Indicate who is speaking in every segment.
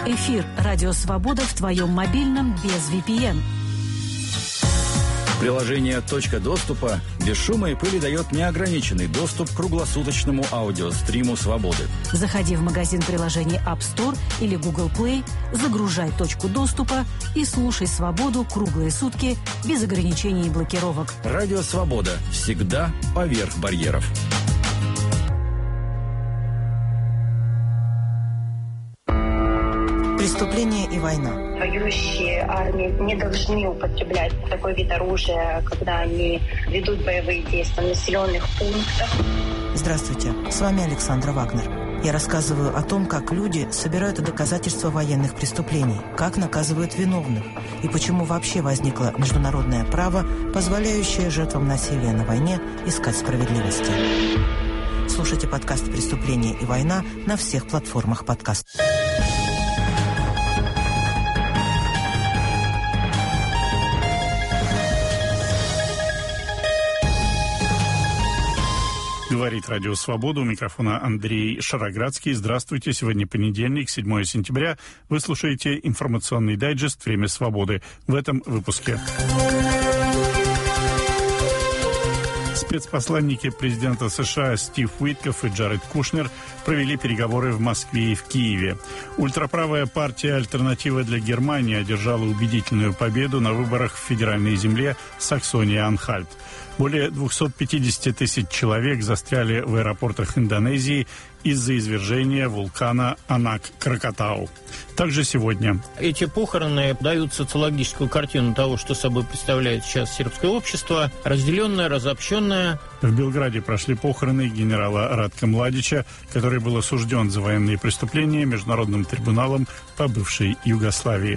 Speaker 1: Эфир «Радио Свобода» в твоем мобильном без VPN.
Speaker 2: Приложение «Точка доступа» без шума и пыли дает неограниченный доступ к круглосуточному аудиостриму «Свободы».
Speaker 1: Заходи в магазин приложений App Store или Google Play, загружай «Точку доступа» и слушай «Свободу» круглые сутки без ограничений и блокировок.
Speaker 2: Радио «Свобода» всегда поверх барьеров.
Speaker 3: Преступление и война.
Speaker 4: Воюющие армии не должны употреблять такой вид оружия, когда они ведут боевые действия в населенных пунктах.
Speaker 3: Здравствуйте, с вами Александра Вагнер. Я рассказываю о том, как люди собирают доказательства военных преступлений, как наказывают виновных и почему вообще возникло международное право, позволяющее жертвам насилия на войне искать справедливости. Слушайте подкаст «Преступление и война» на всех платформах подкаст.
Speaker 5: Говорит Радио Свобода. У микрофона Андрей Шароградский. Здравствуйте. Сегодня понедельник, 7 сентября. Вы слушаете информационный дайджест «Время свободы». В этом выпуске. Спецпосланники президента США Стив Уиткоф и Джаред Кушнер провели переговоры в Москве и в Киеве. Ультраправая партия «Альтернатива для Германии» одержала убедительную победу на выборах в федеральной земле Саксония-Анхальт. Более 250 тысяч человек застряли в аэропортах Индонезии из-за извержения вулкана Анак-Кракатау. Также сегодня.
Speaker 6: Эти похороны дают социологическую картину того, что собой представляет сейчас сербское общество. Разделенное, разобщенное.
Speaker 5: В Белграде прошли похороны генерала Радка Младича, который был осужден за военные преступления Международным трибуналом по бывшей Югославии.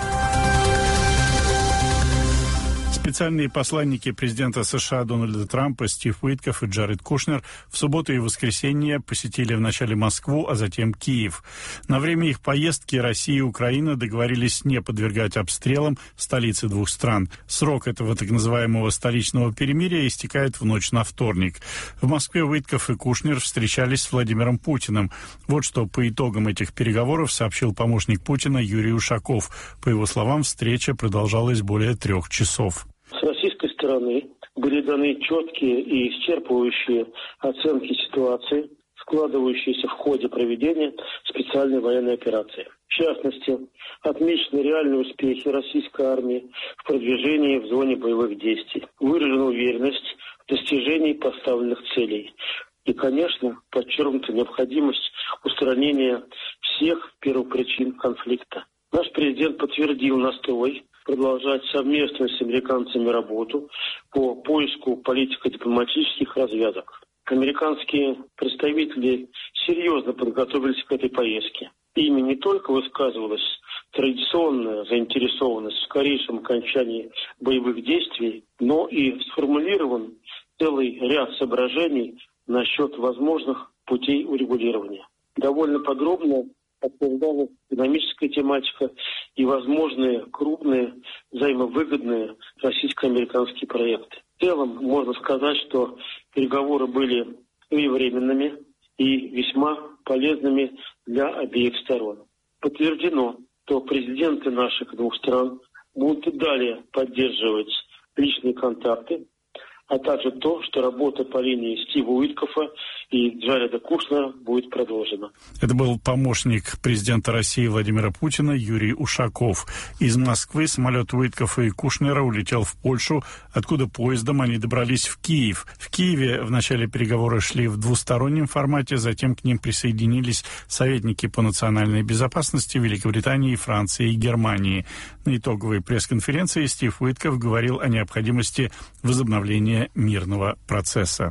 Speaker 5: Специальные посланники президента США Дональда Трампа Стив Уиткоф и Джаред Кушнер в субботу и воскресенье посетили вначале Москву, а затем Киев. На время их поездки Россия и Украина договорились не подвергать обстрелам столицы двух стран. Срок этого так называемого столичного перемирия истекает в ночь на вторник. В Москве Уиткоф и Кушнер встречались с Владимиром Путиным. Вот что по итогам этих переговоров сообщил помощник Путина Юрий Ушаков. По его словам, встреча продолжалась более 3 часов.
Speaker 7: С российской стороны были даны четкие и исчерпывающие оценки ситуации, складывающиеся в ходе проведения специальной военной операции. В частности, отмечены реальные успехи российской армии в продвижении в зоне боевых действий, выражена уверенность в достижении поставленных целей. И, конечно, подчеркнута необходимость устранения всех первопричин конфликта. Наш президент подтвердил настрой продолжать совместную с американцами работу по поиску политико-дипломатических развязок. Американские представители серьезно подготовились к этой поездке. Ими не только высказывалась традиционная заинтересованность в скорейшем окончании боевых действий, но и сформулирован целый ряд соображений насчет возможных путей урегулирования. Довольно подробно обсуждалась экономическая тематика и возможные крупные взаимовыгодные российско-американские проекты. В целом можно сказать, что переговоры были своевременными и весьма полезными для обеих сторон. Подтверждено, что президенты наших двух стран будут и далее поддерживать личные контакты, а также то, что работа по линии Стива Уиткофа и Джареда Кушнера будет продолжена.
Speaker 5: Это был помощник президента России Владимира Путина Юрий Ушаков. Из Москвы самолет Уиткофа и Кушнера улетел в Польшу, откуда поездом они добрались в Киев. В Киеве в начале переговоры шли в двустороннем формате, затем к ним присоединились советники по национальной безопасности Великобритании, Франции и Германии. На итоговой пресс-конференции Стив Уиткоф говорил о необходимости возобновления мирного процесса.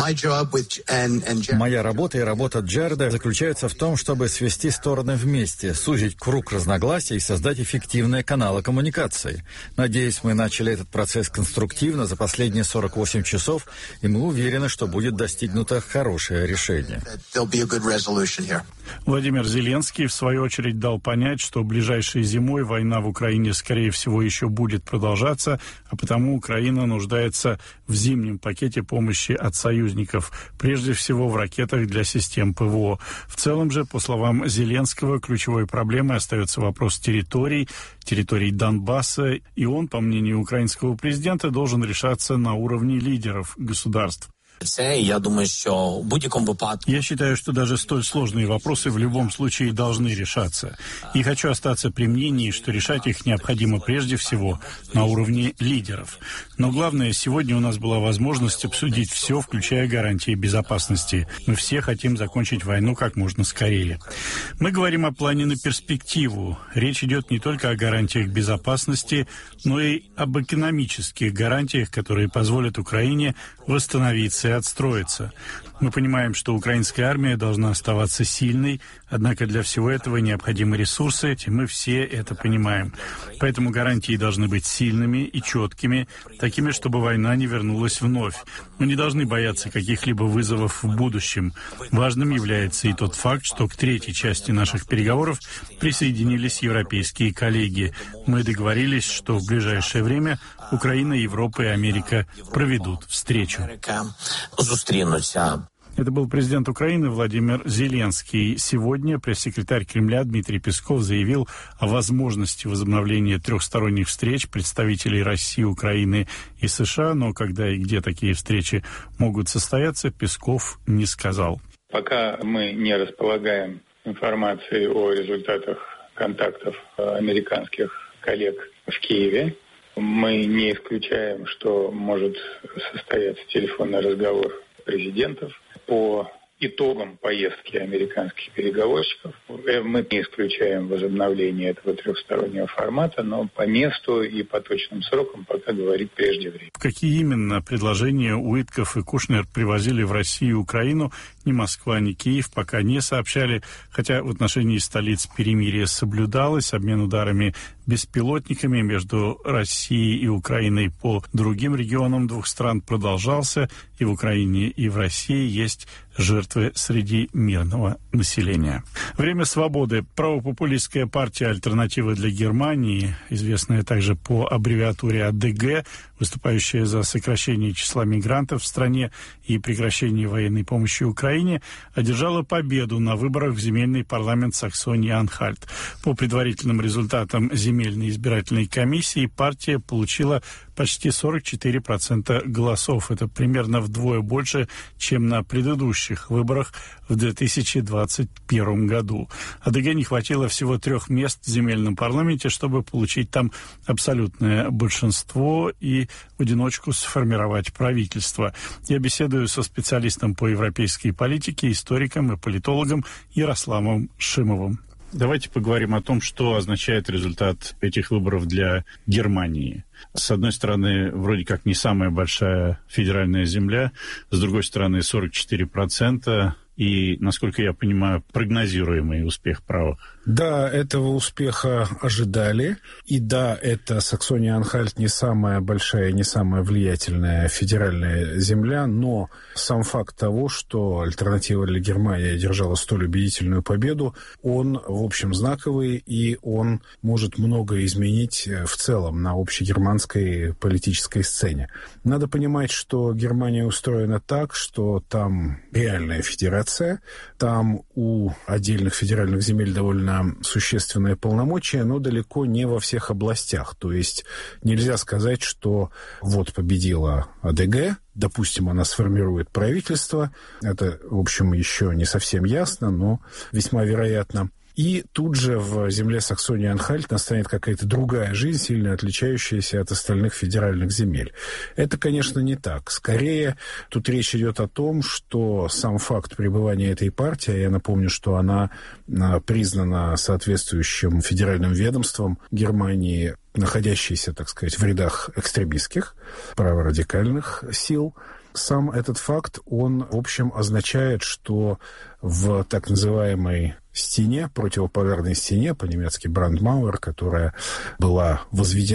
Speaker 8: Моя работа и работа Джареда заключаются в том, чтобы свести стороны вместе, сузить круг разногласий и создать эффективные каналы коммуникации. Надеюсь, мы начали этот процесс конструктивно за последние 48 часов, и мы уверены, что будет достигнуто хорошее решение.
Speaker 5: Владимир Зеленский, в свою очередь, дал понять, что ближайшей зимой война в Украине, скорее всего, еще будет продолжаться, а потому Украина нуждается в зимнем пакете помощи от Союза союзников, прежде всего в ракетах для систем ПВО. В целом же, по словам Зеленского, ключевой проблемой остается вопрос территорий Донбасса, и он, по мнению украинского президента, должен решаться на уровне лидеров государств. Я считаю, что даже столь сложные вопросы в любом случае должны решаться. И хочу остаться при мнении, что решать их необходимо прежде всего на уровне лидеров. Но главное, сегодня у нас была возможность обсудить все, включая гарантии безопасности. Мы все хотим закончить войну как можно скорее. Мы говорим о плане на перспективу. Речь идет не только о гарантиях безопасности, но и об экономических гарантиях, которые позволят Украине восстановиться и отстроиться. Мы понимаем, что украинская армия должна оставаться сильной, однако для всего этого необходимы ресурсы, и мы все это понимаем. Поэтому гарантии должны быть сильными и четкими, такими, чтобы война не вернулась вновь. Мы не должны бояться каких-либо вызовов в будущем. Важным является и тот факт, что к третьей части наших переговоров присоединились европейские коллеги. Мы договорились, что в ближайшее время Украина, Европа и Америка проведут встречу. Это был президент Украины Владимир Зеленский. Сегодня пресс-секретарь Кремля Дмитрий Песков заявил о возможности возобновления трехсторонних встреч представителей России, Украины и США, но когда и где такие встречи могут состояться, Песков не сказал.
Speaker 9: Пока мы не располагаем информацией о результатах контактов американских коллег в Киеве, мы не исключаем, что может состояться телефонный разговор президентов по итогам поездки американских переговорщиков. Мы не исключаем возобновление этого трехстороннего формата, но по месту и по точным срокам пока говорить прежде времени.
Speaker 5: Какие именно предложения Уитков и Кушнер привозили в Россию и Украину, ни Москва, ни Киев пока не сообщали, хотя в отношении столиц перемирие соблюдалось, обмен ударами беспилотниками между Россией и Украиной по другим регионам двух стран продолжался, и в Украине, и в России есть жертвы среди мирного населения. Время свободы. Правопопулистская партия «Альтернатива для Германии», известная также по аббревиатуре АДГ, выступающая за сокращение числа мигрантов в стране и прекращение военной помощи Украине, одержала победу на выборах в земельный парламент Саксонии-Анхальт. По предварительным результатам земельной избирательной комиссии партия получила почти 44% голосов. Это примерно вдвое больше, чем на предыдущих выборах в 2021 году. АДГ не хватило всего 3 мест в земельном парламенте, чтобы получить там абсолютное большинство и в одиночку сформировать правительство. Я беседую со специалистом по европейской политике, историком и политологом Ярославом Шимовым. Давайте поговорим о том, что означает результат этих выборов для Германии. С одной стороны, вроде как не самая большая федеральная земля, с другой стороны, 44%. И, насколько я понимаю, прогнозируемый успех правых.
Speaker 10: Да, этого успеха ожидали. И да, это Саксония-Анхальт не самая большая, не самая влиятельная федеральная земля, но сам факт того, что «Альтернатива для Германии» одержала столь убедительную победу, он, в общем, знаковый, и он может многое изменить в целом на общегерманской политической сцене. Надо понимать, что Германия устроена так, что там реальная федерация, там у отдельных федеральных земель довольно существенные полномочия, но далеко не во всех областях. То есть нельзя сказать, что вот победила АДГ, допустим, она сформирует правительство. Это, в общем, еще не совсем ясно, но весьма вероятно. И тут же в земле Саксонии-Анхальт настанет какая-то другая жизнь, сильно отличающаяся от остальных федеральных земель. Это, конечно, не так. Скорее, тут речь идет о том, что сам факт пребывания этой партии, я напомню, что она признана соответствующим федеральным ведомством Германии, находящейся, так сказать, в рядах экстремистских, праворадикальных сил. Сам этот факт, он, в общем, означает, что в так называемой стене, противополярной стене, по-немецки Брандмауэр, которая была возведена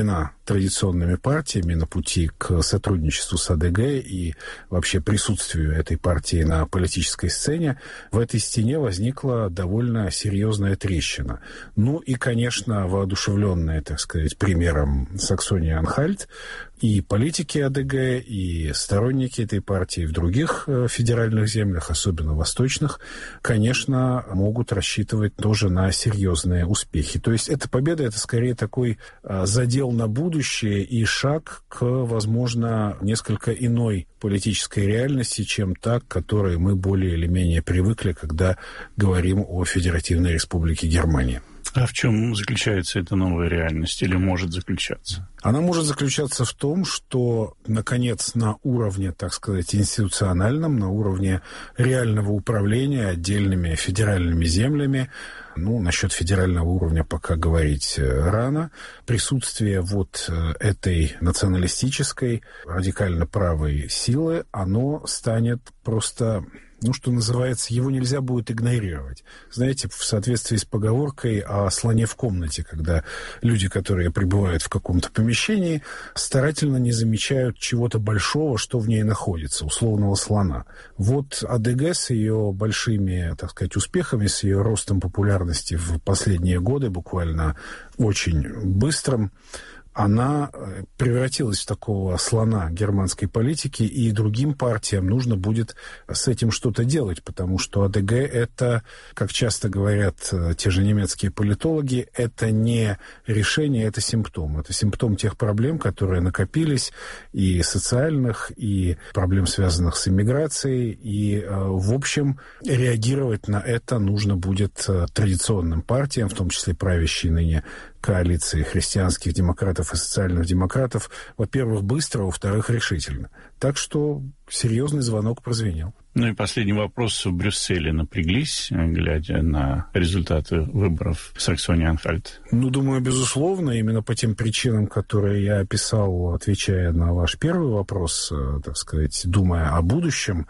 Speaker 10: традиционными партиями на пути к сотрудничеству с АДГ и вообще присутствию этой партии на политической сцене, в этой стене возникла довольно серьезная трещина. Ну и, конечно, воодушевленная, так сказать, примером Саксонии-Анхальт, и политики АДГ, и сторонники этой партии в других федеральных землях, особенно восточных, конечно, могут рассчитывать тоже на серьезные успехи. То есть эта победа — это скорее такой задел на будущее и шаг к, возможно, несколько иной политической реальности, чем та, к которой мы более или менее привыкли, когда говорим о Федеративной Республике Германия.
Speaker 5: А в чем заключается эта новая реальность или может заключаться?
Speaker 10: Она может заключаться в том, что, наконец, на уровне, так сказать, институциональном, на уровне реального управления отдельными федеральными землями, насчет федерального уровня пока говорить рано, присутствие вот этой националистической, радикально правой силы, оно станет просто... что называется, его нельзя будет игнорировать. Знаете, в соответствии с поговоркой о слоне в комнате, когда люди, которые пребывают в каком-то помещении, старательно не замечают чего-то большого, что в ней находится, условного слона. Вот АДГ с ее большими, так сказать, успехами, с ее ростом популярности в последние годы, буквально очень быстрым, она превратилась в такого слона германской политики, и другим партиям нужно будет с этим что-то делать, потому что АДГ — это, как часто говорят те же немецкие политологи, это не решение, это симптом. Это симптом тех проблем, которые накопились, и социальных, и проблем, связанных с иммиграцией, и, в общем, реагировать на это нужно будет традиционным партиям, в том числе правящей ныне коалиции христианских демократов и социальных демократов, во-первых, быстро, во-вторых, решительно. Так что серьезный звонок прозвенел.
Speaker 5: И последний вопрос. В Брюсселе напряглись, глядя на результаты выборов в Саксонии-Анхальт?
Speaker 10: Думаю, безусловно, именно по тем причинам, которые я описал, отвечая на ваш первый вопрос, так сказать, думая о будущем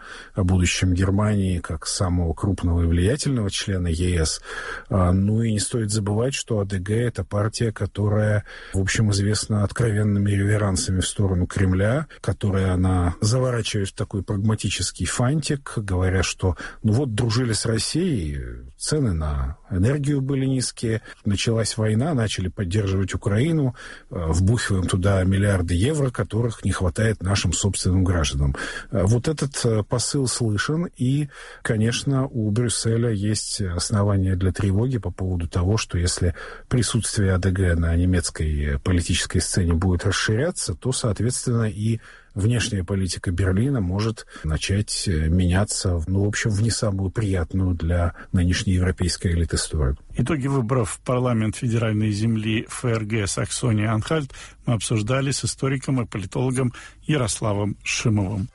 Speaker 10: Германии как самого крупного и влиятельного члена ЕС. И не стоит забывать, что АДГ — это партия, которая, в общем, известна откровенными реверансами в сторону Кремля, которая она заворачивает в такой прагматический фантик, говоря, что дружили с Россией, цены на энергию были низкие, началась война, начали поддерживать Украину, вбухиваем туда миллиарды евро, которых не хватает нашим собственным гражданам. Вот этот посыл слышен, и, конечно, у Брюсселя есть основания для тревоги по поводу того, что если присутствие АДГ на немецкой политической сцене будет расширяться, то, соответственно, и внешняя политика Берлина может начать меняться, в общем, в не самую приятную для нынешней европейской элиты сторону.
Speaker 5: Итоги выборов в парламент федеральной земли ФРГ Саксония-Анхальт мы обсуждали с историком и политологом Ярославом Шимовым.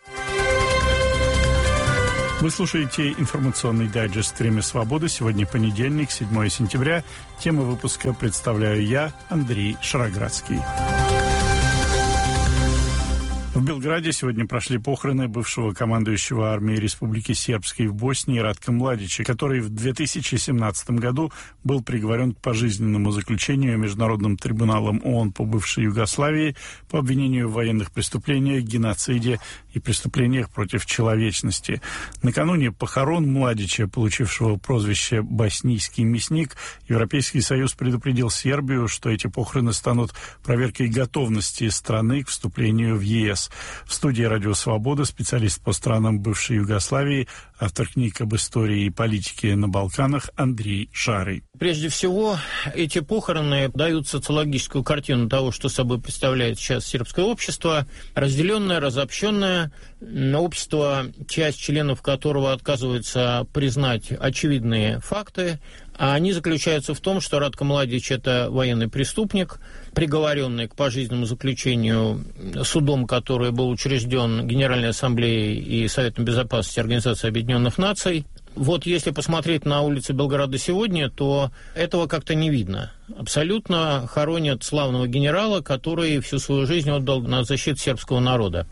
Speaker 5: Вы слушаете информационный дайджест «Время свободы». Сегодня понедельник, 7 сентября. Тему выпуска представляю я, Андрей Шароградский. В Белграде сегодня прошли похороны бывшего командующего армией Республики Сербской в Боснии Ратка Младича, который в 2017 году был приговорен к пожизненному заключению Международным трибуналом ООН по бывшей Югославии по обвинению в военных преступлениях, геноциде и преступлениях против человечности. Накануне похорон Младича, получившего прозвище «Боснийский мясник», Европейский Союз предупредил Сербию, что эти похороны станут проверкой готовности страны к вступлению в ЕС. В студии «Радио Свобода» специалист по странам бывшей Югославии, автор книг об истории и политике на Балканах Андрей Шарый.
Speaker 6: Прежде всего, эти похороны дают социологическую картину того, что собой представляет сейчас сербское общество. Разделенное, разобщенное общество, часть членов которого отказывается признать очевидные факты. А они заключаются в том, что Ратко Младич – это военный преступник, приговоренный к пожизненному заключению судом, который был учрежден Генеральной Ассамблеей и Советом Безопасности Организации Объединенных Наций. Вот если посмотреть на улицы Белграда сегодня, то этого как-то не видно. Абсолютно хоронят славного генерала, который всю свою жизнь отдал на защиту сербского народа.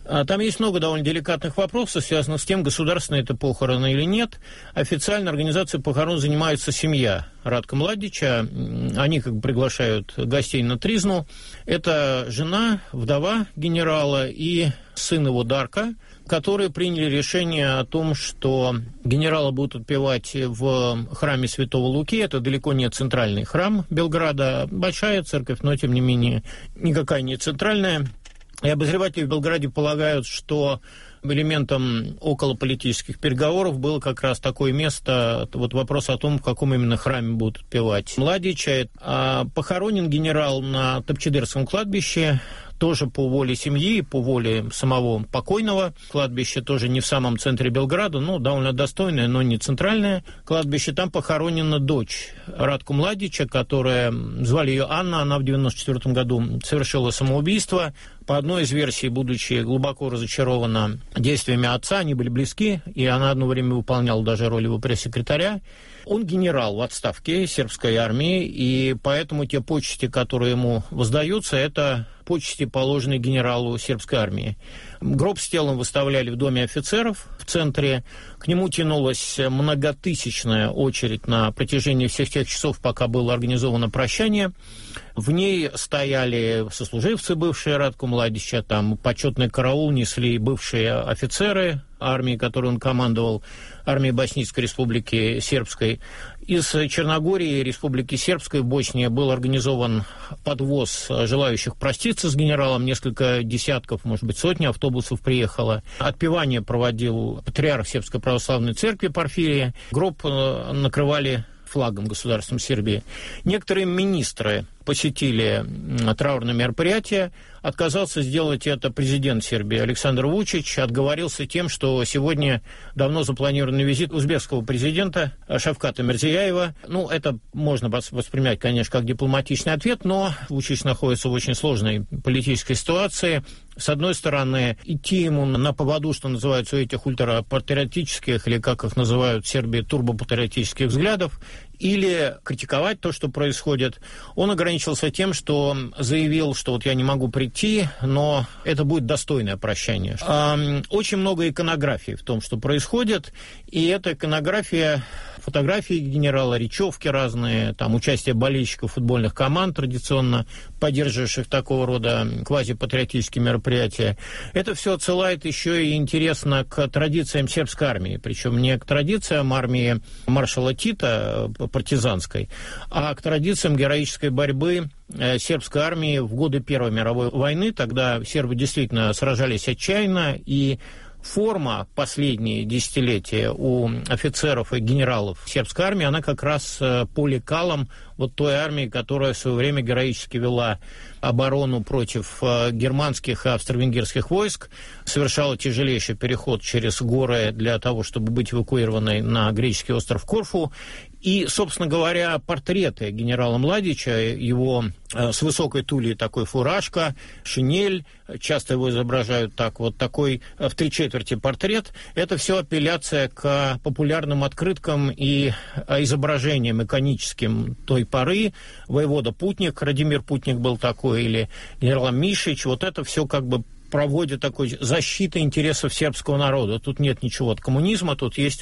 Speaker 6: Там есть много довольно деликатных вопросов, связанных с тем, государственные это похороны или нет. Официально организацией похорон занимается семья Радка Младича. Они как бы приглашают гостей на тризну. Это жена, вдова генерала и сын его Дарка, которые приняли решение о том, что генерала будут отпевать в храме Святого Луки. Это далеко не центральный храм Белграда. Большая церковь, но, тем не менее, никакая не центральная. И обозреватели в Белграде полагают, что элементом околополитических переговоров было как раз такое место, вот вопрос о том, в каком именно храме будут отпевать Младича. Похоронен генерал на Топчедерском кладбище, тоже по воле семьи, по воле самого покойного. Кладбище тоже не в самом центре Белграда, довольно достойное, но не центральное кладбище. Там похоронена дочь Радку Младича, которая, звали ее Анна, она в 1994 году совершила самоубийство. По одной из версий, будучи глубоко разочарована действиями отца, они были близки, и она одно время выполняла даже роль его пресс-секретаря. Он генерал в отставке сербской армии, и поэтому те почести, которые ему воздаются, это почести, положенные генералу сербской армии. Гроб с телом выставляли в доме офицеров в центре. К нему тянулась многотысячная очередь на протяжении всех тех часов, пока было организовано прощание. В ней стояли сослуживцы, бывшие Радку Младича, там почетный караул несли бывшие офицеры армии, которой он командовал, армии Боснийской республики сербской. Из Черногории, Республики Сербской, в Боснии был организован подвоз желающих проститься с генералом. Несколько десятков, может быть, сотни автобусов приехало. Отпевание проводил патриарх Сербской православной церкви Порфирий. Гроб накрывали флагом государством Сербии. Некоторые министры посетили траурное мероприятие. Отказался сделать это президент Сербии Александр Вучич. Отговорился тем, что сегодня давно запланированный визит узбекского президента Шавката Мирзияева. Это можно воспринять, конечно, как дипломатичный ответ, но Вучич находится в очень сложной политической ситуации. С одной стороны, идти ему на поводу, что называется, у этих ультрапатриотических, или как их называют в Сербии, турбопатриотических взглядов, или критиковать то, что происходит. Он ограничился тем, что заявил, что я не могу прийти, но это будет достойное прощание. Очень много иконографии в том, что происходит, и эта иконография, фотографии генерала, речевки разные, там участие болельщиков футбольных команд, традиционно поддерживающих такого рода квазипатриотические мероприятия. Это все отсылает еще и интересно к традициям сербской армии, причем не к традициям армии маршала Тита, партизанской, а к традициям героической борьбы сербской армии в годы Первой мировой войны. Тогда сербы действительно сражались отчаянно, и форма последние десятилетия у офицеров и генералов сербской армии, она как раз по лекалам той армии, которая в свое время героически вела оборону против германских и австро-венгерских войск, совершала тяжелейший переход через горы для того, чтобы быть эвакуированной на греческий остров Корфу. И, собственно говоря, портреты генерала Младича, его с высокой тулей такой фуражка, шинель, часто его изображают такой в 3/4 портрет, это все апелляция к популярным открыткам и изображениям иконическим той поры. Воевода Путник, Радимир Путник был такой, или генерал Мишич, это все проводит такой защиты интересов сербского народа. Тут нет ничего от коммунизма, тут есть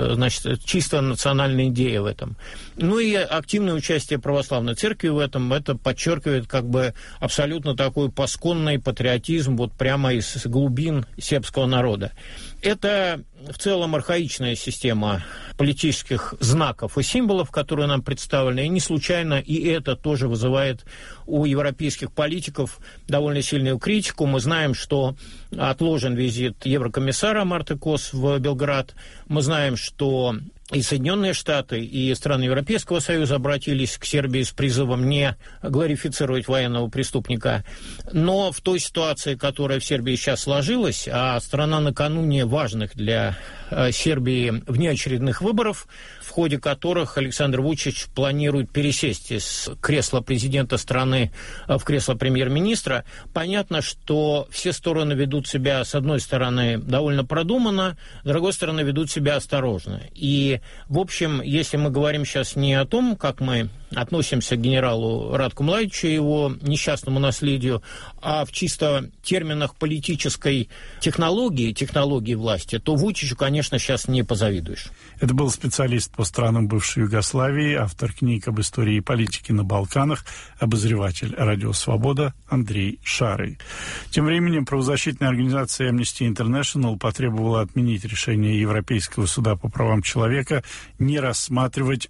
Speaker 6: чисто национальная идея в этом. И активное участие православной церкви в этом, это подчеркивает абсолютно такой пасконный патриотизм прямо из глубин сербского народа. Это в целом архаичная система политических знаков и символов, которые нам представлены, и не случайно и это тоже вызывает у европейских политиков довольно сильную критику. Мы знаем, что отложен визит еврокомиссара Марты Кос в Белград. Мы знаем, что и Соединенные Штаты, и страны Европейского Союза обратились к Сербии с призывом не глорифицировать военного преступника. Но в той ситуации, которая в Сербии сейчас сложилась, а страна накануне важных для Сербии внеочередных выборов, в ходе которых Александр Вучич планирует пересесть из кресла президента страны в кресло премьер-министра, понятно, что все стороны ведут себя, с одной стороны, довольно продуманно, с другой стороны, ведут себя осторожно. И, в общем, если мы говорим сейчас не о том, как мы относимся к генералу Радку Младичу, его несчастному наследию, а в чисто терминах политической технологии власти, то Вучичу, конечно, сейчас не позавидуешь.
Speaker 5: Это был специалист по странам бывшей Югославии, автор книг об истории и политике на Балканах, обозреватель «Радио Свобода» Андрей Шарый. Тем временем правозащитная организация Amnesty International потребовала отменить решение Европейского суда по правам человека не рассматривать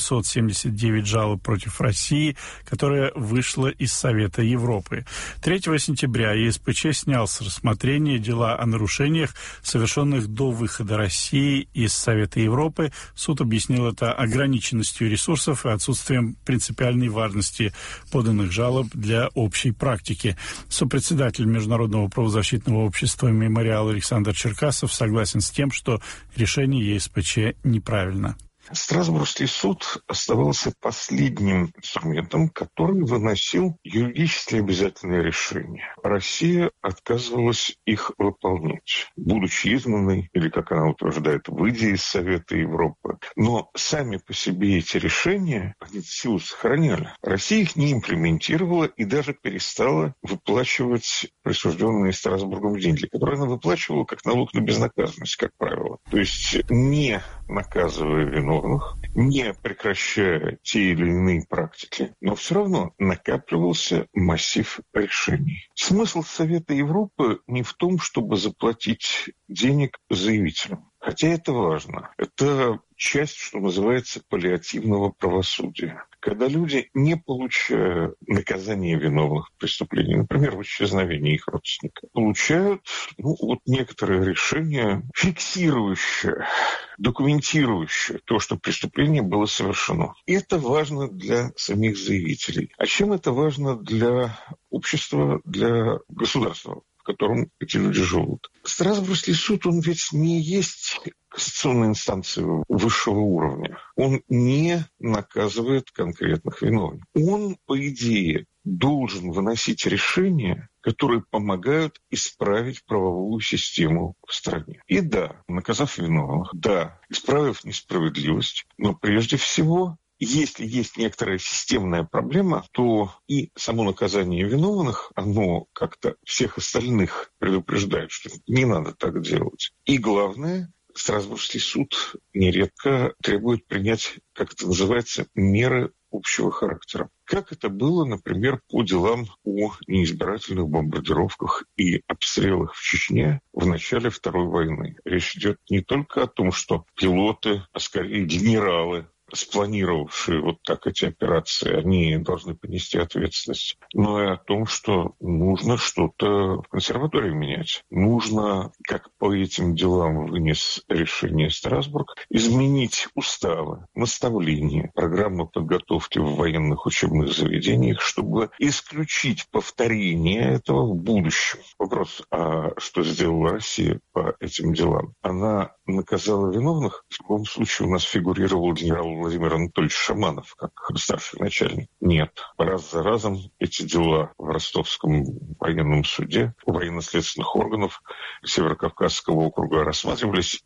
Speaker 5: 879 жалоб против России, которая вышла из Совета Европы. 3 сентября ЕСПЧ снял с рассмотрения дела о нарушениях, совершенных до выхода России из Совета Европы. Суд объяснил это ограниченностью ресурсов и отсутствием принципиальной важности поданных жалоб для общей практики. Сопредседатель Международного правозащитного общества «Мемориал» Александр Черкасов согласен с тем, что решение ЕСПЧ неправильно.
Speaker 11: Страсбургский суд оставался последним инструментом, который выносил юридически обязательные решения. Россия отказывалась их выполнять, будучи изгнанной, или, как она утверждает, выйдя из Совета Европы. Но сами по себе эти решения, они силу сохраняли. Россия их не имплементировала и даже перестала выплачивать присужденные Страсбургом деньги, которые она выплачивала как налог на безнаказанность, как правило. То есть не наказывая виновных, не прекращая те или иные практики, но все равно накапливался массив решений. Смысл Совета Европы не в том, чтобы заплатить денег заявителям. Хотя это важно. Это часть, что называется, паллиативного правосудия. Когда люди, не получая наказания виновных в преступлении, например, в исчезновении их родственника, получают некоторые решения, фиксирующие, документирующие то, что преступление было совершено. И это важно для самих заявителей. А чем это важно для общества, для государства, в котором эти люди живут? Страсбургский суд, он ведь не есть кассационной инстанции высшего уровня. Он не наказывает конкретных виновных. Он, по идее, должен выносить решения, которые помогают исправить правовую систему в стране. И да, наказав виновных, да, исправив несправедливость, но прежде всего, если есть некоторая системная проблема, то и само наказание виновных, оно как-то всех остальных предупреждает, что не надо так делать. И главное, Страсбургский суд нередко требует принять, как это называется, меры общего характера. Как это было, например, по делам о неизбирательных бомбардировках и обстрелах в Чечне в начале Второй войны. Речь идет не только о том, что пилоты, а скорее генералы, спланировавшие вот так эти операции, они должны понести ответственность, но и о том, что нужно что-то в консерватории менять. Нужно, как по этим делам вынес решение Страсбург, изменить уставы, наставления, программы подготовки в военных учебных заведениях, чтобы исключить повторение этого в будущем. Вопрос, а что сделала Россия по этим делам? Она наказала виновных? В любом случае у нас фигурировал генерал Владимир Анатольевич Шаманов как старший начальник. Нет. Раз за разом эти дела в Ростовском военном суде, у военно-следственных органов Северокавказского округа рассматривались,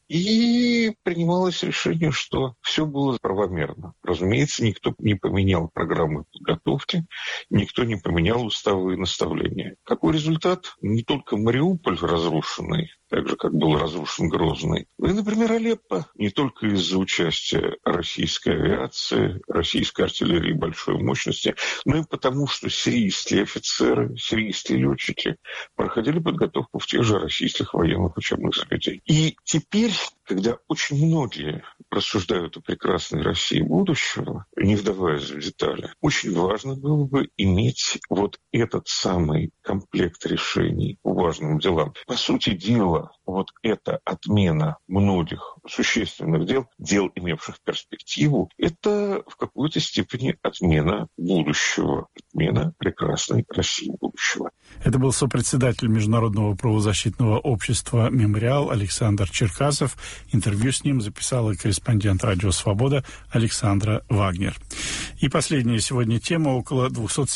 Speaker 11: и принималось решение, что все было правомерно. Разумеется, никто не поменял программы подготовки, никто не поменял уставы и наставления. Какой результат? Не только Мариуполь разрушенный, так же, как был разрушен Грозный. И, например, Алеппо не только из-за участия российской авиации, российской артиллерии большой мощности, но и потому, что сирийские офицеры, сирийские летчики проходили подготовку в тех же российских военных учебных заведениях. И теперь, когда очень многие рассуждают о прекрасной России будущего, не вдаваясь в детали, очень важно было бы иметь вот этот самый комплект решений по важным делам. По сути дела, вот эта отмена многих существенных дел, имевших перспективу, это в какой-то степени отмена будущего, отмена прекрасной России будущего.
Speaker 5: Это был сопредседатель Международного правозащитного общества «Мемориал» Александр Черкасов. Интервью с ним записала корреспондент «Радио Свобода» Александра Вагнер. И последняя сегодня тема. Около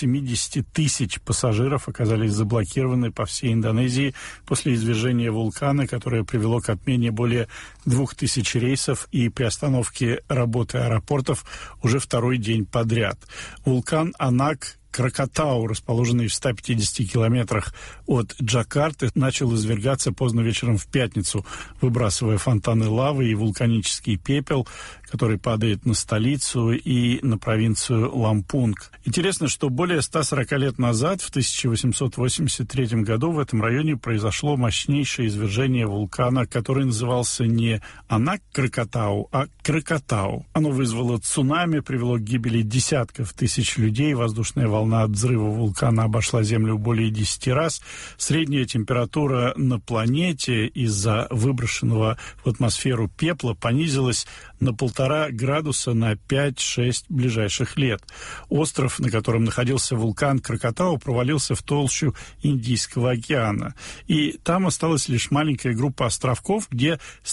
Speaker 5: 270 тысяч пассажиров оказались заблокированы по всей Индонезии после извержения вулкана вулкана, которое привело к отмене более 2000 рейсов и приостановке работы аэропортов уже второй день подряд. Вулкан Анак Кракатау, расположенный в 150 километрах от Джакарты, начал извергаться поздно вечером в пятницу, выбрасывая фонтаны лавы и вулканический пепел, который падает на столицу и на провинцию Лампунг. Интересно, что более 140 лет назад, в 1883 году, в этом районе произошло мощнейшее извержение вулкана, который назывался не Анак Кракатау, а Кракатау. Оно вызвало цунами, привело к гибели десятков тысяч людей. Воздушная волна от взрыва вулкана обошла Землю более 10 раз. Средняя температура на планете из-за выброшенного в атмосферу пепла понизилась на 1,5 градуса на 5-6 ближайших лет. Остров, на котором находился вулкан Кракатау, провалился в толщу Индийского океана. И там осталась лишь маленькая группа островков, где с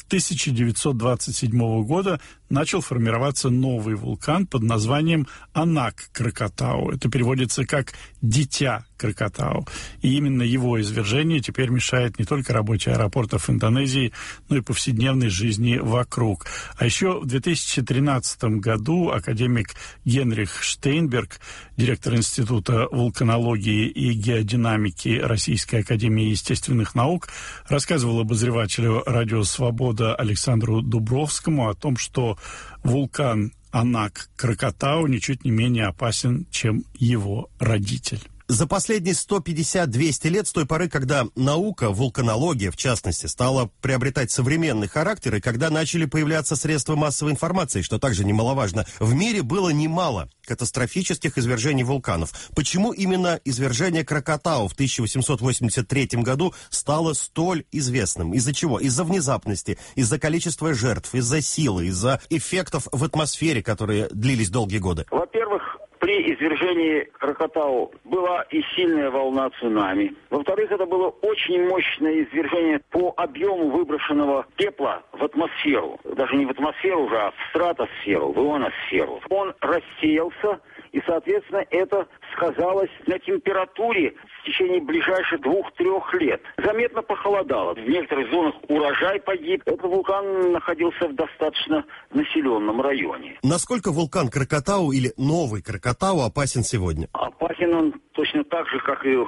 Speaker 5: 1927 года начал формироваться новый вулкан под названием Анак Кракатау. Это переводится как «дитя Кракатау». И именно его извержение теперь мешает не только работе аэропортов Индонезии, но и повседневной жизни вокруг. А еще в 2013 году академик Генрих Штейнберг, директор Института вулканологии и геодинамики Российской академии естественных наук, рассказывал обозревателю «Радио Свобода» Александру Дубровскому о том, что вулкан Анак Кракатау ничуть не менее опасен, чем его родитель.
Speaker 12: За последние 150-200 лет, с той поры, когда наука, вулканология в частности, стала приобретать современный характер, и когда начали появляться средства массовой информации, что также немаловажно, в мире было немало катастрофических извержений вулканов. Почему именно извержение Кракатау в 1883 году стало столь известным? Из-за чего? Из-за внезапности, из-за количества жертв, из-за силы, из-за эффектов в атмосфере, которые длились долгие годы?
Speaker 13: Во-первых, при извержении Кракатау была и сильная волна цунами. Во-вторых, это было очень мощное извержение по объему выброшенного пепла в атмосферу. Даже не в атмосферу уже, а в стратосферу, в ионосферу. Он рассеялся, и, соответственно, это сказалось на температуре в течение ближайших 2-3 лет. Заметно похолодало. В некоторых зонах урожай погиб. Этот вулкан находился в достаточно населенном районе.
Speaker 12: Насколько вулкан Кракатау или новый Кракатау опасен сегодня?
Speaker 13: Опасен он точно так же, как и в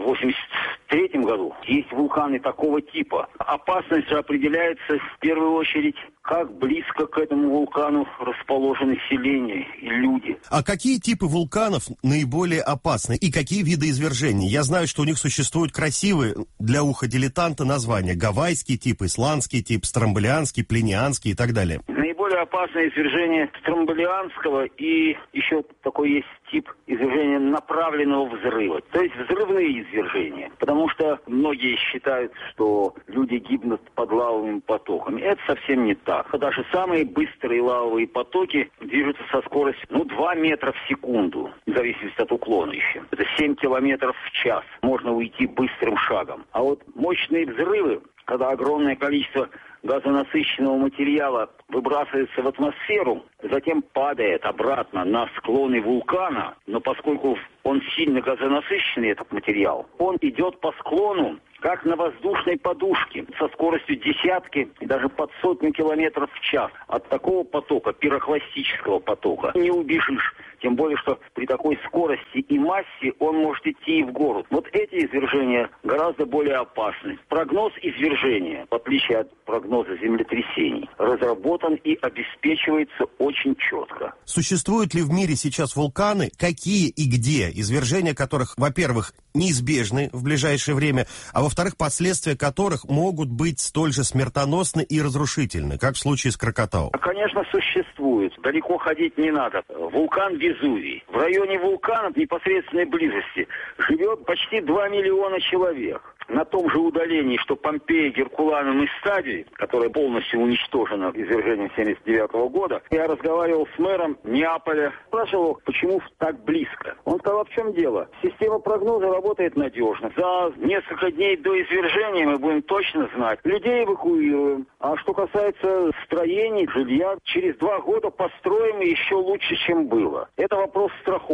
Speaker 13: 1983 году. Есть вулканы такого типа. Опасность же определяется в первую очередь, как близко к этому вулкану расположено селение и люди.
Speaker 12: А какие типы вулканов наиболее опасны и какие виды извержений? Я знаю, что у них существуют красивые для уха дилетанта названия: гавайский тип, исландский тип, стромболианский, плинианский и так далее.
Speaker 13: Наиболее опасное извержение стромболианского, и еще такой есть тип извержения направленного взрыва. То есть взрывные извержения. Потому что многие считают, что люди гибнут под лавовыми потоками. Это совсем не так. Даже самые быстрые лавовые потоки движутся со скоростью 2 метра в секунду, в зависимости от уклона еще. Это 7 километров в час. Можно уйти быстрым шагом. А вот мощные взрывы, когда огромное количество газонасыщенного материала выбрасывается в атмосферу, затем падает обратно на склоны вулкана, но поскольку он сильно газонасыщенный, этот материал, он идет по склону как на воздушной подушке, со скоростью десятки и даже под 100 километров в час. От такого потока, пирокластического потока, не убежишь. Тем более, что при такой скорости и массе он может идти и в гору. Вот эти извержения гораздо более опасны. Прогноз извержения, в отличие от прогноза землетрясений, разработан и обеспечивается очень четко.
Speaker 12: Существуют ли в мире сейчас вулканы, какие и где, извержения которых, во-первых, неизбежны в ближайшее время, а во-вторых, последствия которых могут быть столь же смертоносны и разрушительны, как в случае с Кракатау?
Speaker 13: Конечно, существует. Далеко ходить не надо. Вулкан Везувий. В районе вулкана в непосредственной близости живет почти 2 миллиона человек. На том же удалении, что Помпея, Геркуланум и Стадий, которая полностью уничтожена извержением 1979 года, я разговаривал с мэром Неаполя, спрашивал, почему так близко. Он сказал, в чем дело? Система прогноза работает надежно. За несколько дней до извержения мы будем точно знать. Людей эвакуируем. А что касается строений, жилья, через 2 года построим еще лучше, чем было. Это вопрос страховки.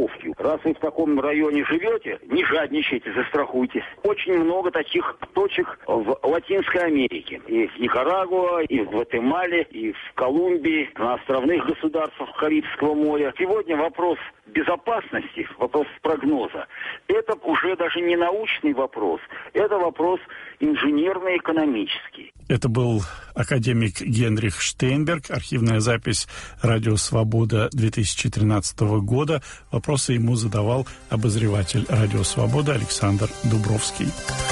Speaker 13: раз вы в таком районе живете, не жадничайте, застрахуйтесь. Очень много таких точек в Латинской Америке. И в Никарагуа, и в Гватемале, и в Колумбии, на островных государствах Карибского моря. Сегодня вопрос безопасности, вопрос прогноза, это уже даже не научный вопрос, это вопрос инженерно-экономический.
Speaker 5: Это был академик Генрих Штейнберг, архивная запись «Радио Свобода» 2013 года. Вопросы ему задавал обозреватель «Радио Свобода» Александр Дубровский.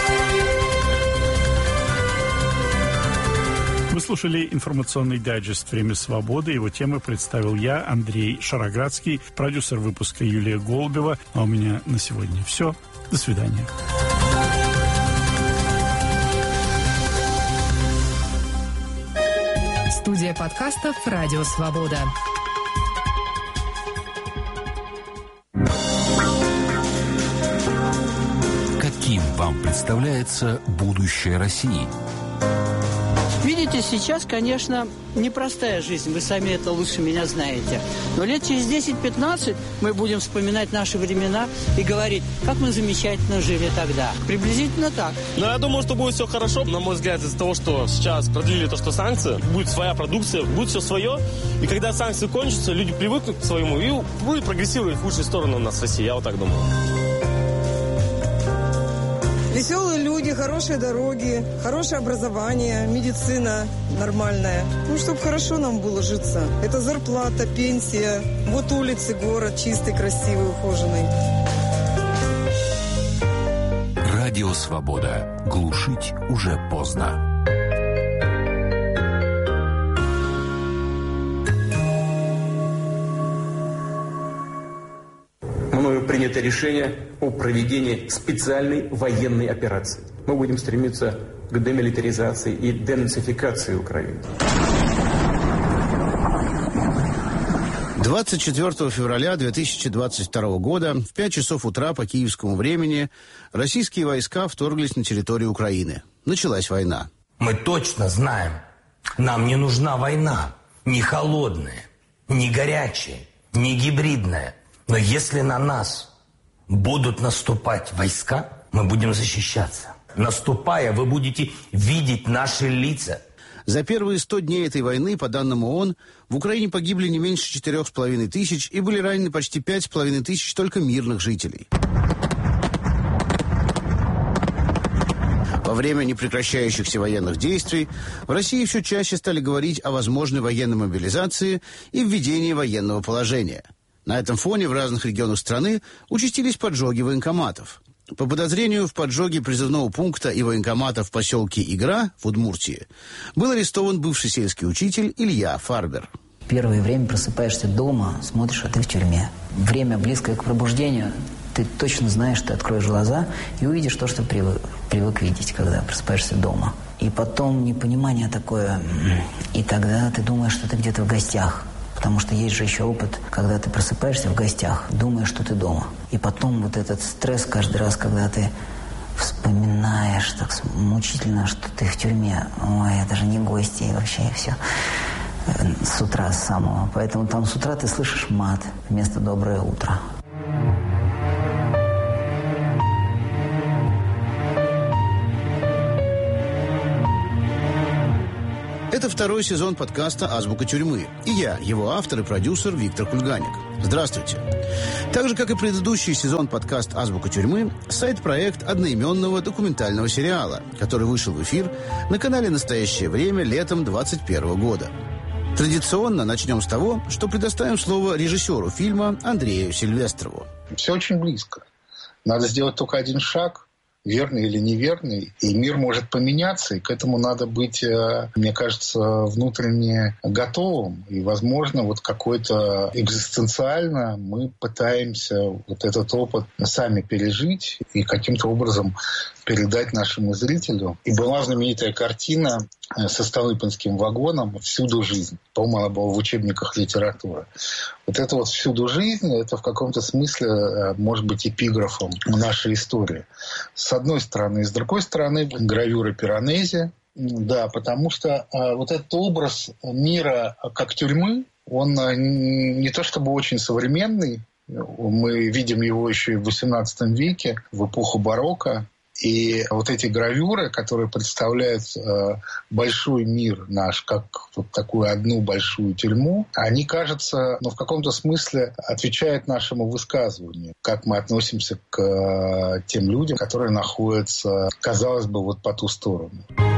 Speaker 5: Вы слушали информационный дайджест «Время свободы». Его темы представил я, Андрей Шароградский, продюсер выпуска Юлия Голубева. А у меня на сегодня все. До свидания.
Speaker 14: Студия подкастов «Радио Свобода».
Speaker 15: Каким вам представляется будущее России?
Speaker 16: Видите, сейчас, конечно, непростая жизнь, вы сами это лучше меня знаете. Но лет через 10-15 мы будем вспоминать наши времена и говорить, как мы замечательно жили тогда. Приблизительно так.
Speaker 17: Но я думаю, что будет все хорошо. На мой взгляд, из-за того, что сейчас продлили то, что санкции, будет своя продукция, будет все свое. И когда санкции кончатся, люди привыкнут к своему и будет прогрессировать в лучшую сторону у нас в России. Я вот так думаю.
Speaker 18: Веселые люди, хорошие дороги, хорошее образование, медицина нормальная. Ну, чтобы хорошо нам было житься. Это зарплата, пенсия. Вот улицы, город чистый, красивый, ухоженный.
Speaker 15: Радио Свобода. Глушить уже поздно.
Speaker 19: Мною принято решение о проведении специальной военной операции. Мы будем стремиться к демилитаризации и денацификации Украины.
Speaker 20: 24 февраля 2022 года в 5 часов утра по киевскому времени российские войска вторглись на территорию Украины. Началась война.
Speaker 21: Мы точно знаем, нам не нужна война. Ни холодная, ни горячая, ни гибридная. Но если на нас будут наступать войска, мы будем защищаться. Наступая, вы будете видеть наши лица.
Speaker 20: За первые 100 дней этой войны, по данным ООН, в Украине погибли не меньше 4,5 тысяч и были ранены почти 5,5 тысяч только мирных жителей. Во время непрекращающихся военных действий в России все чаще стали говорить о возможной военной мобилизации и введении военного положения. На этом фоне в разных регионах страны участились поджоги военкоматов. По подозрению в поджоге призывного пункта и военкомата в поселке Игра в Удмуртии был арестован бывший сельский учитель Илья Фарбер.
Speaker 22: Первое время просыпаешься дома, смотришь, а ты в тюрьме. Время близкое к пробуждению, ты точно знаешь, ты откроешь глаза и увидишь то, что привык видеть, когда просыпаешься дома. И потом непонимание такое, и тогда ты думаешь, что ты где-то в гостях. Потому что есть же еще опыт, когда ты просыпаешься в гостях, думаешь, что ты дома. И потом вот этот стресс каждый раз, когда ты вспоминаешь так мучительно, что ты в тюрьме. Ой, это же не гости, и вообще все. С утра с самого. Поэтому там с утра ты слышишь мат вместо «доброе утро».
Speaker 20: Это второй сезон подкаста «Азбука тюрьмы». И я, его автор и продюсер Виктор Кульганик. Здравствуйте. Так же, как и предыдущий сезон подкаст «Азбука тюрьмы», сайт-проект одноименного документального сериала, который вышел в эфир на канале «Настоящее время» летом 2021 года. Традиционно начнем с того, что предоставим слово режиссеру фильма Андрею Сильвестрову.
Speaker 23: Все очень близко. Надо сделать только один шаг, верный или неверный, и мир может поменяться, и к этому надо быть, мне кажется, внутренне готовым. И, возможно, вот какой-то экзистенциально мы пытаемся вот этот опыт сами пережить и каким-то образом передать нашему зрителю. И была знаменитая картина со Столыпинским вагоном «Всюду жизнь». По-моему, она была в учебниках литературы. Вот это вот «Всюду жизнь» — это в каком-то смысле может быть эпиграфом нашей истории. С одной стороны. И с другой стороны, гравюра Пиранези. Да, потому что вот этот образ мира как тюрьмы, он не то чтобы очень современный, Мы видим его еще и в XVIII веке, в эпоху барокко. И вот эти гравюры, которые представляют большой мир наш, как вот такую одну большую тюрьму, они, кажется, в каком-то смысле отвечают нашему высказыванию, как мы относимся к тем людям, которые находятся, казалось бы, вот по ту сторону.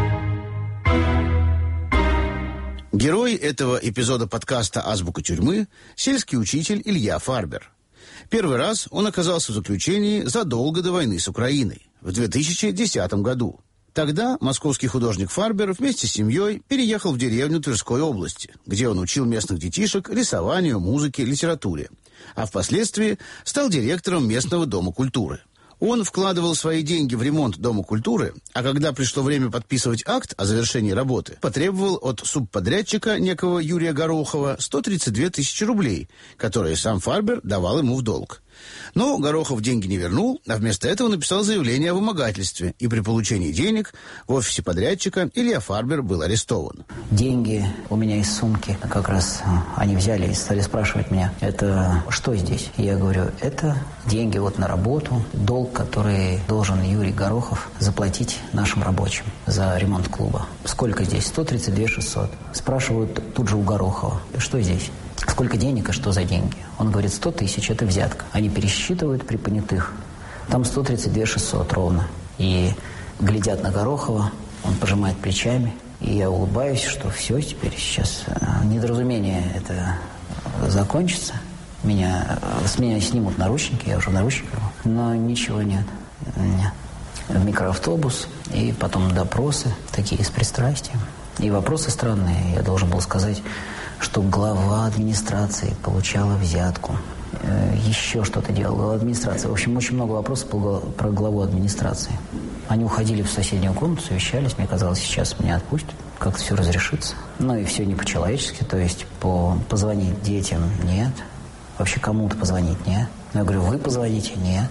Speaker 20: Герой этого эпизода подкаста «Азбука тюрьмы» – сельский учитель Илья Фарбер. Первый раз он оказался в заключении задолго до войны с Украиной, в 2010 году. Тогда московский художник Фарбер вместе с семьей переехал в деревню Тверской области, где он учил местных детишек рисованию, музыке, литературе, а впоследствии стал директором местного дома культуры. Он вкладывал свои деньги в ремонт Дома культуры, а когда пришло время подписывать акт о завершении работы, потребовал от субподрядчика некого Юрия Горохова 132 тысячи рублей, которые сам Фарбер давал ему в долг. Но Горохов деньги не вернул, а вместо этого написал заявление о вымогательстве, и при получении денег в офисе подрядчика Илья Фарбер был арестован.
Speaker 22: Деньги у меня из сумки, как раз они взяли и стали спрашивать меня, это что здесь? Я говорю, это деньги вот на работу, долг, который должен Юрий Горохов заплатить нашим рабочим за ремонт клуба. Сколько здесь? 132 600. Спрашивают тут же у Горохова, что здесь? Сколько денег и что за деньги? Он говорит, 100 тысяч, это взятка. Они пересчитывают при понятых. Там 132 600 ровно. И глядят на Горохова, он пожимает плечами. И я улыбаюсь, что все, теперь сейчас недоразумение это закончится. С меня снимут наручники, я уже в наручниках. Но ничего нет. В микроавтобус, и потом допросы, такие с пристрастием. И вопросы странные. Я должен был сказать, что глава администрации получала взятку. Еще что-то делала глава администрации. В общем, очень много вопросов про главу администрации. Они уходили в соседнюю комнату, совещались. Мне казалось, сейчас меня отпустят, как-то все разрешится. Ну и все не по-человечески, то есть позвонить детям нет. Вообще кому-то позвонить нет. Но я говорю, вы позвоните? Нет.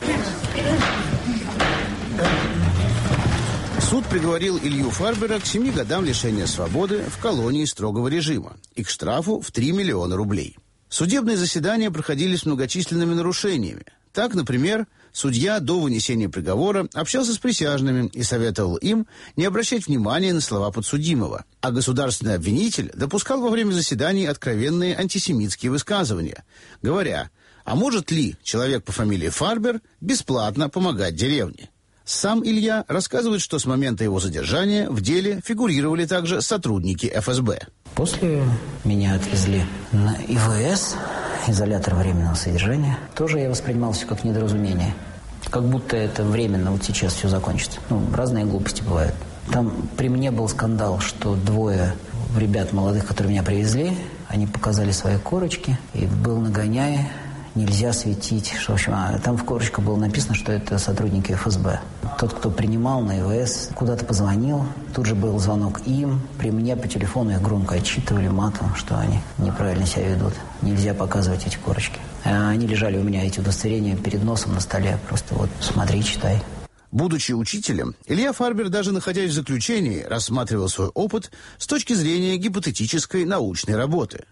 Speaker 20: Суд приговорил Илью Фарбера к 7 годам лишения свободы в колонии строгого режима и к штрафу в 3 миллиона рублей. Судебные заседания проходили с многочисленными нарушениями. Так, например, судья до вынесения приговора общался с присяжными и советовал им не обращать внимания на слова подсудимого. А государственный обвинитель допускал во время заседаний откровенные антисемитские высказывания, говоря, а может ли человек по фамилии Фарбер бесплатно помогать деревне? Сам Илья рассказывает, что с момента его задержания в деле фигурировали также сотрудники ФСБ.
Speaker 22: После меня отвезли на ИВС, изолятор временного содержания. Тоже я воспринимал все как недоразумение. Как будто это временно, вот сейчас все закончится. Разные глупости бывают. Там при мне был скандал, что 2 ребят молодых, которые меня привезли, они показали свои корочки, и был нагоняй. Нельзя светить. Что, в общем, там в корочках было написано, что это сотрудники ФСБ. Тот, кто принимал на ИВС, куда-то позвонил. Тут же был звонок им. При мне по телефону их громко отчитывали матом, что они неправильно себя ведут. Нельзя показывать эти корочки. Они лежали у меня, эти удостоверения, перед носом на столе. Просто вот смотри, читай.
Speaker 20: Будучи учителем, Илья Фарбер, даже находясь в заключении, рассматривал свой опыт с точки зрения гипотетической научной работы.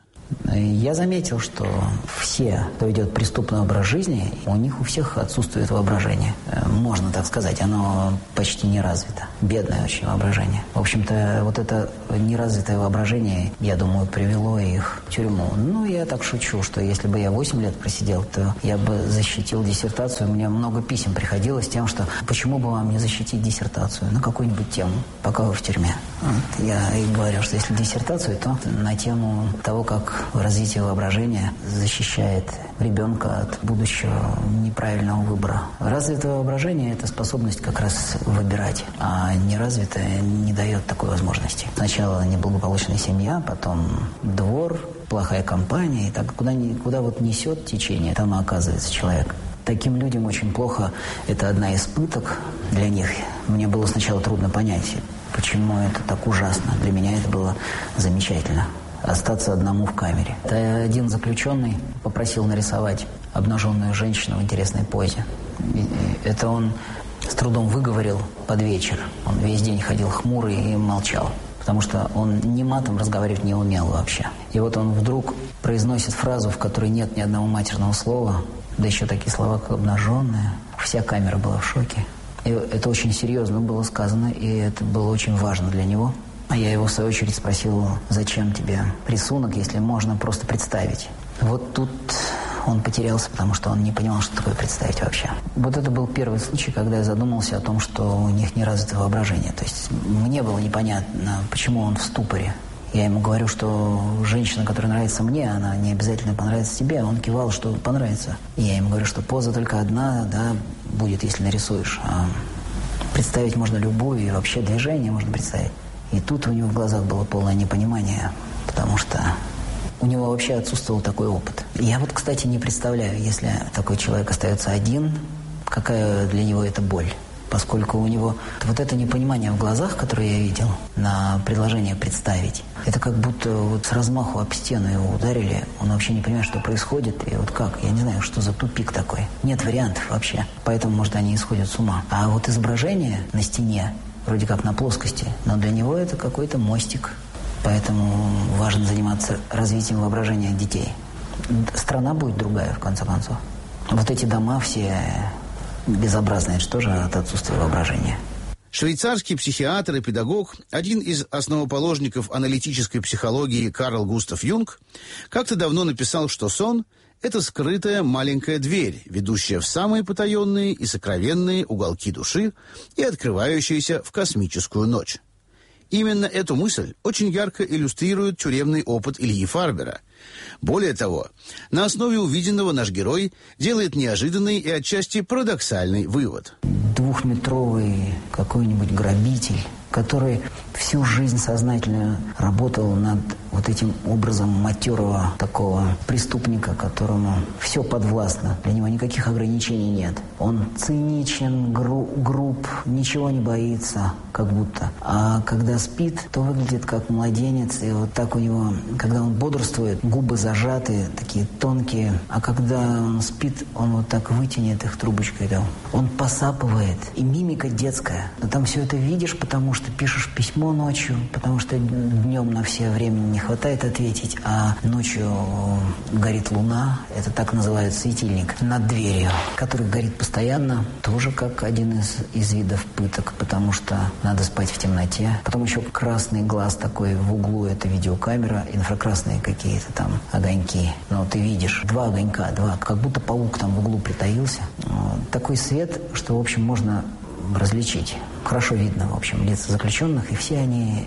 Speaker 22: Я заметил, что все, кто ведет преступный образ жизни, у них у всех отсутствует воображение. Можно так сказать, оно почти не развито. Бедное очень воображение. В общем-то, вот это неразвитое воображение, я думаю, привело их в тюрьму. Я так шучу, что если бы я 8 лет просидел, то я бы защитил диссертацию. У меня много писем приходило с тем, что почему бы вам не защитить диссертацию на какую-нибудь тему, пока вы в тюрьме. Я и говорю, что если диссертацию, то на тему того, как развитие воображения защищает ребенка от будущего неправильного выбора. Развитое воображение – это способность как раз выбирать, а неразвитое не дает такой возможности. Сначала неблагополучная семья, потом двор, плохая компания, и так куда вот несет течение, там и оказывается человек. Таким людям очень плохо, это одна из пыток для них. Мне было сначала трудно понять, почему это так ужасно. Для меня это было замечательно. Остаться одному в камере. Один заключенный попросил нарисовать обнаженную женщину в интересной позе. Это он с трудом выговорил под вечер. Он весь день ходил хмурый и молчал, потому что он ни матом разговаривать не умел вообще. И вот он вдруг произносит фразу, в которой нет ни одного матерного слова, да еще такие слова, как «обнаженная». Вся камера была в шоке. И это очень серьезно было сказано, и это было очень важно для него. А я его, в свою очередь, спросил, зачем тебе рисунок, если можно просто представить. Вот тут он потерялся, потому что он не понимал, что такое представить вообще. Вот это был первый случай, когда я задумался о том, что у них не развито воображение. То есть мне было непонятно, почему он в ступоре. Я ему говорю, что женщина, которая нравится мне, она не обязательно понравится тебе. Он кивал, что понравится. И я ему говорю, что поза только одна, да, будет, если нарисуешь. А представить можно любую, и вообще движение можно представить. И тут у него в глазах было полное непонимание, потому что у него вообще отсутствовал такой опыт. Я вот, кстати, не представляю, если такой человек остается один, какая для него это боль. Поскольку у него вот это непонимание в глазах, которое я видел, на предложение представить, это как будто вот с размаху об стену его ударили, он вообще не понимает, что происходит, и вот как, я не знаю, что за тупик такой. Нет вариантов вообще, поэтому, может, они исходят с ума. А вот изображение на стене, вроде как на плоскости, но для него это какой-то мостик. Поэтому важно заниматься развитием воображения детей. Страна будет другая, в конце концов. Вот эти дома все безобразные, это тоже от отсутствия воображения.
Speaker 20: Швейцарский психиатр и педагог, один из основоположников аналитической психологии Карл Густав Юнг, как-то давно написал, что сон – это скрытая маленькая дверь, ведущая в самые потаенные и сокровенные уголки души и открывающаяся в космическую ночь. Именно эту мысль очень ярко иллюстрирует тюремный опыт Ильи Фарбера. Более того, на основе увиденного наш герой делает неожиданный и отчасти парадоксальный вывод.
Speaker 22: Двухметровый какой-нибудь грабитель, который всю жизнь сознательно работал над вот этим образом матерого такого преступника, которому все подвластно, для него никаких ограничений нет. Он циничен, груб, ничего не боится, как будто. А когда спит, то выглядит как младенец, и вот так у него, когда он бодрствует, губы зажаты, такие тонкие, а когда он спит, он вот так вытянет их трубочкой, да. Он посапывает, и мимика детская. Но там все это видишь, потому что пишешь письмо ночью, потому что днем на все времени не хватает ответить, а ночью горит луна, это так называют светильник, над дверью, который горит постоянно, тоже как один из видов пыток, потому что надо спать в темноте. Потом еще красный глаз такой в углу, это видеокамера, инфракрасные какие-то там огоньки. Но ты видишь два огонька, как будто паук там в углу притаился. Такой свет, что, в общем, можно различить. Хорошо видно, в общем, лица заключенных, и все они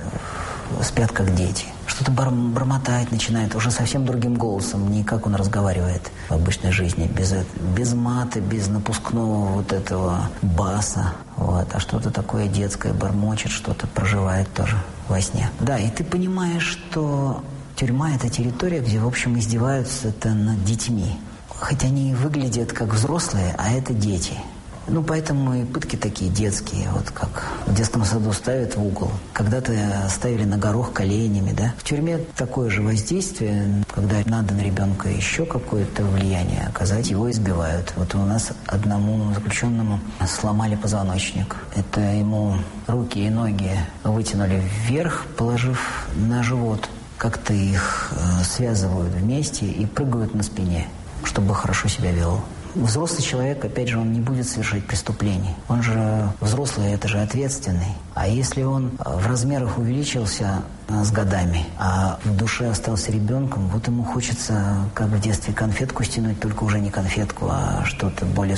Speaker 22: спят как дети. Что-то бормотать начинает уже совсем другим голосом, не как он разговаривает в обычной жизни, без мата, без напускного вот этого баса, вот, а что-то такое детское бормочет, что-то проживает тоже во сне. Да, и ты понимаешь, что тюрьма – это территория, где, в общем, издеваются-то над детьми. Хоть они и выглядят как взрослые, а это дети. Ну, поэтому и пытки такие детские, вот как в детском саду ставят в угол. Когда-то ставили на горох коленями, да. В тюрьме такое же воздействие, когда надо на ребенка еще какое-то влияние оказать, его избивают. Вот у нас одному заключенному сломали позвоночник. Это ему руки и ноги вытянули вверх, положив на живот. Как-то их связывают вместе и прыгают на спине, чтобы хорошо себя вел. Взрослый человек, опять же, он не будет совершать преступлений. Он же взрослый, это же ответственный. А если он в размерах увеличился с годами, а в душе остался ребенком, вот ему хочется, как в детстве, конфетку стянуть, только уже не конфетку, а что-то более